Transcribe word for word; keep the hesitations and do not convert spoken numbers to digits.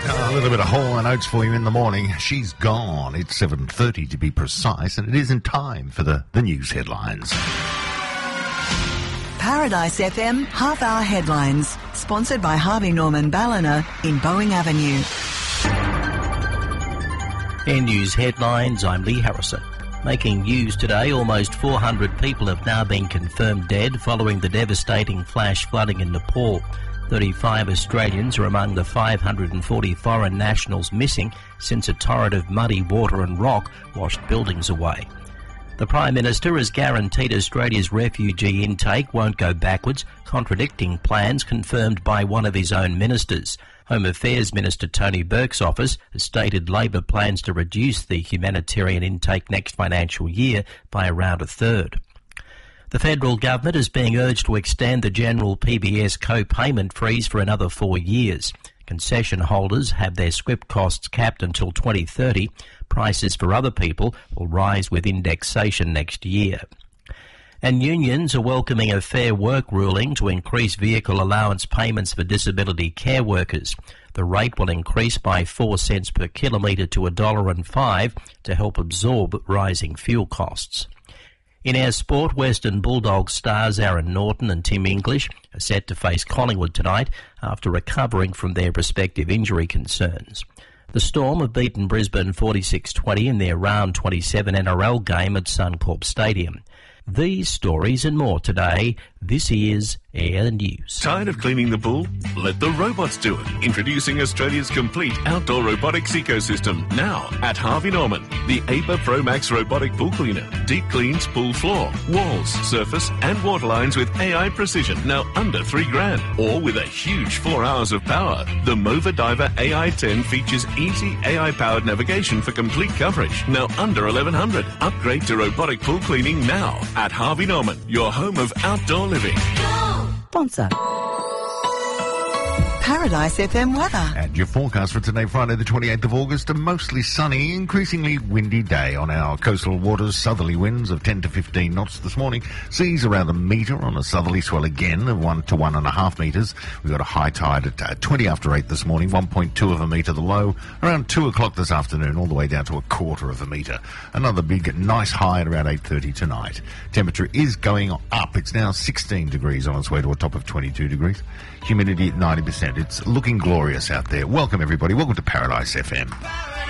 A little bit of Hall and Oates for you in the morning. She's gone. It's seven thirty to be precise, and it is in time for the, the news headlines. Paradise F M half-hour headlines, sponsored by Harvey Norman Ballina in Boeing Avenue. In news headlines, I'm Lee Harrison. Making news today, almost four hundred people have now been confirmed dead following the devastating flash flooding in Nepal. thirty-five Australians are among the five hundred forty foreign nationals missing since a torrent of muddy water and rock washed buildings away. The Prime Minister has guaranteed Australia's refugee intake won't go backwards, contradicting plans confirmed by one of his own ministers. Home Affairs Minister Tony Burke's office has stated Labor plans to reduce the humanitarian intake next financial year by around a third. The federal government is being urged to extend the general P B S co-payment freeze for another four years. Concession holders have their script costs capped until twenty thirty. Prices for other people will rise with indexation next year. And unions are welcoming a Fair Work ruling to increase vehicle allowance payments for disability care workers. The rate will increase by four cents per kilometre to a dollar and five to help absorb rising fuel costs. In our sport, Western Bulldogs stars Aaron Norton and Tim English are set to face Collingwood tonight after recovering from their respective injury concerns. The Storm have beaten Brisbane forty-six twenty in their round twenty-seven N R L game at Suncorp Stadium. These stories and more today. This is Air News. Tired of cleaning the pool? Let the robots do it. Introducing Australia's complete outdoor robotics ecosystem now at Harvey Norman. The A P A Pro Max robotic pool cleaner. Deep cleans pool floor, walls, surface and water lines with A I precision. Now under three grand. Or with a huge four hours of power. The Mova Diver A I ten features easy A I-powered navigation for complete coverage. Now under eleven hundred. Upgrade to robotic pool cleaning now at Harvey Norman, your home of outdoor living. Sponsor. Paradise F M weather. And your forecast for today, Friday the twenty-eighth of August, a mostly sunny, increasingly windy day on our coastal waters. Southerly winds of ten to fifteen knots this morning. Seas around a metre on a southerly swell again of one to one and a half metres. We've got a high tide at uh, twenty after eight this morning, one point two of a metre the low. Around two o'clock this afternoon, all the way down to a quarter of a metre. Another big, nice high at around eight thirty tonight. Temperature is going up. It's now sixteen degrees on its way to a top of twenty-two degrees. Humidity at ninety percent. It's looking glorious out there. Welcome, everybody. Welcome to Paradise F M.